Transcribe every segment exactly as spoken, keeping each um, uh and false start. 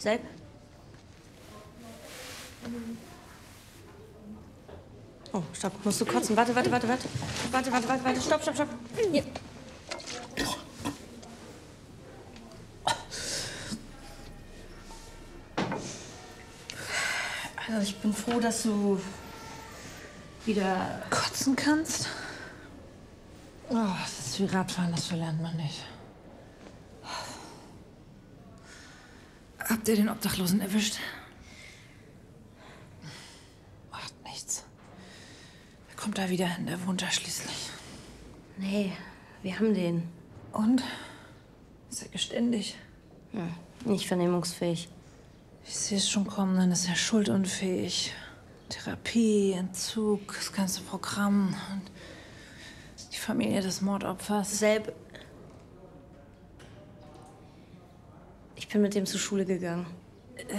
Selb? Oh, stopp. Musst du kotzen? Warte, warte, warte, warte. Warte, warte, warte, warte. Stopp, stopp, stopp. Hier. Also ich bin froh, dass du wieder kotzen kannst. Oh, das ist wie Radfahren, das verlernt man nicht. Habt ihr den Obdachlosen erwischt? Macht nichts. Er kommt da wieder hin, der wohnt da schließlich. Nee, wir haben den. Und? Ist er geständig? Ja, nicht vernehmungsfähig. Ich sehe es schon kommen, dann ist er schuldunfähig. Therapie, Entzug, das ganze Programm. Und die Familie des Mordopfers. Selb. Ich bin mit dem zur Schule gegangen. Äh?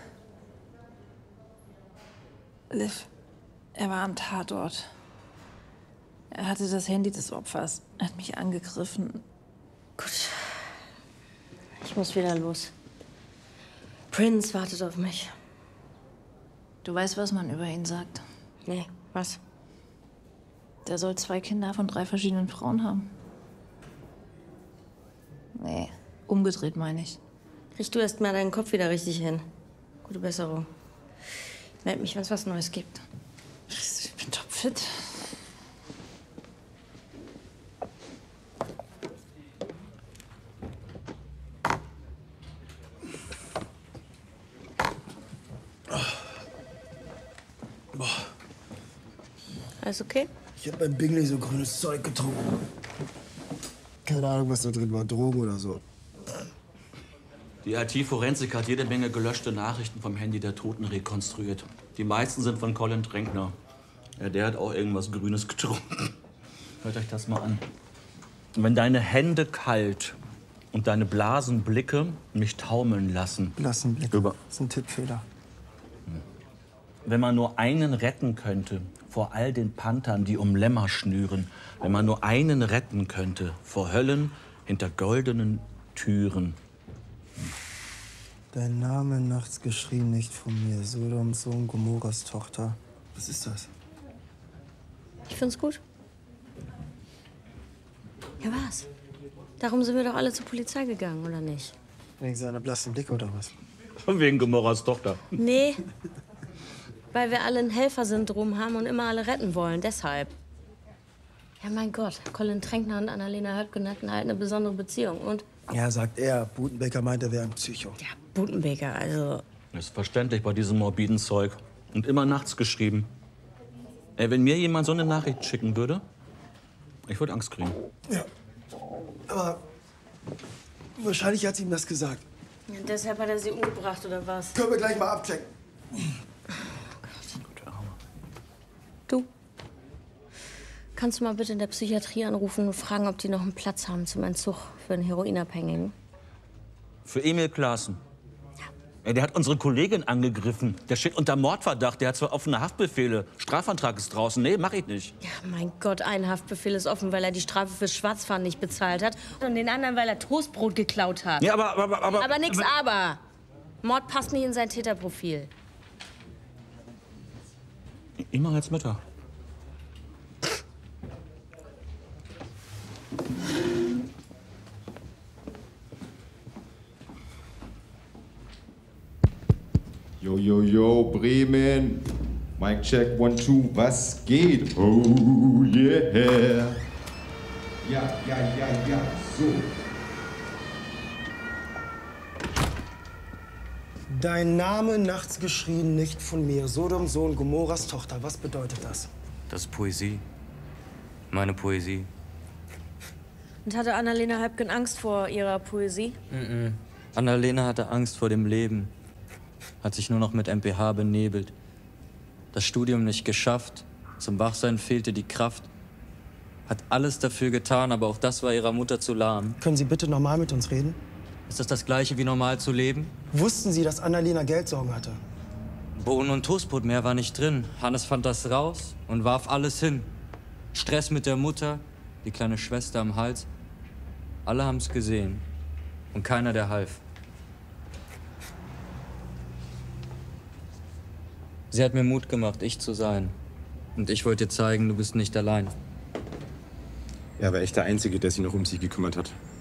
Liv, er war am Tatort. Er hatte das Handy des Opfers. Er hat mich angegriffen. Gut. Ich muss wieder los. Prince wartet auf mich. Du weißt, was man über ihn sagt? Nee, was? Der soll zwei Kinder von drei verschiedenen Frauen haben. Nee, umgedreht meine ich. Richt du erst mal deinen Kopf wieder richtig hin. Gute Besserung. Meld mich, wenn es was Neues gibt. Ich bin topfit. Boah. Alles okay? Ich hab beim Bingley so grünes Zeug getrunken. Keine Ahnung, was da drin war. Drogen oder so. Die I T-Forensik hat jede Menge gelöschte Nachrichten vom Handy der Toten rekonstruiert. Die meisten sind von Colin Tränkner. Ja, der hat auch irgendwas Grünes getrunken. Hört euch das mal an. Wenn deine Hände kalt und deine Blasenblicke mich taumeln lassen. Blasenblicke. Über Das ist ein Tippfehler. Wenn man nur einen retten könnte vor all den Panthern, die um Lämmer schnüren. Wenn man nur einen retten könnte vor Höllen hinter goldenen Türen. Dein Name nachts geschrien nicht von mir. Sodoms Sohn, Gomorras Tochter. Was ist das? Ich find's gut. Ja, was? Darum sind wir doch alle zur Polizei gegangen, oder nicht? Wegen seiner blassen Blicke oder was? Wegen Gomorras Tochter. Nee. Weil wir alle ein Helfersyndrom haben und immer alle retten wollen, deshalb. Ja, mein Gott, Colin Tränkner und Annalena Höttgen hatten halt eine besondere Beziehung. Und? Ja, sagt er. Butenbecker meint, er wäre ein Psycho. Ja, Butenbecker, also... Das ist verständlich bei diesem morbiden Zeug. Und immer nachts geschrieben. Ey, wenn mir jemand so eine Nachricht schicken würde, ich würde Angst kriegen. Ja. Aber wahrscheinlich hat sie ihm das gesagt. Ja, deshalb hat er sie umgebracht, oder was? Können wir gleich mal abchecken. Du, kannst du mal bitte in der Psychiatrie anrufen und fragen, ob die noch einen Platz haben zum Entzug für einen Heroinabhängigen? Für Emil Klaassen. Ja. Der hat unsere Kollegin angegriffen. Der steht unter Mordverdacht. Der hat zwar offene Haftbefehle. Strafantrag ist draußen. Nee, mach ich nicht. Ja, mein Gott, ein Haftbefehl ist offen, weil er die Strafe fürs Schwarzfahren nicht bezahlt hat. Und den anderen, weil er Toastbrot geklaut hat. Ja, aber... Aber, aber, aber nix aber. aber. Mord passt nicht in sein Täterprofil. Immer als Mütter. Yo, yo, yo, Bremen. Mic check, one, two, was geht? Oh, yeah. Ja, ja, ja, ja, so. Dein Name nachts geschrien, nicht von mir. Sodoms Sohn, Gomorras Tochter. Was bedeutet das? Das ist Poesie. Meine Poesie. Und hatte Annalena Höttgen Angst vor ihrer Poesie? Mhm. Annalena hatte Angst vor dem Leben. Hat sich nur noch mit M P H benebelt. Das Studium nicht geschafft. Zum Wachsein fehlte die Kraft. Hat alles dafür getan, aber auch das war ihrer Mutter zu lahm. Können Sie bitte normal mit uns reden? Ist das das Gleiche wie normal zu leben? Wussten Sie, dass Annalena Geldsorgen hatte? Bohnen und Toastbrot mehr war nicht drin. Hannes fand das raus und warf alles hin. Stress mit der Mutter, die kleine Schwester am Hals. Alle haben's gesehen. Und keiner, der half. Sie hat mir Mut gemacht, ich zu sein. Und ich wollte dir zeigen, du bist nicht allein. Er war echt der Einzige, der sich noch um sie gekümmert hat.